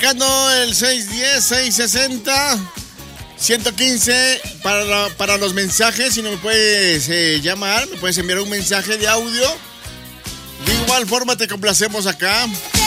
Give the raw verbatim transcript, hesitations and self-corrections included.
marcando el seis uno cero, seis seis cero, uno uno cinco para, para los mensajes. Si no me puedes eh, llamar, me puedes enviar un mensaje de audio. De igual forma te complacemos acá.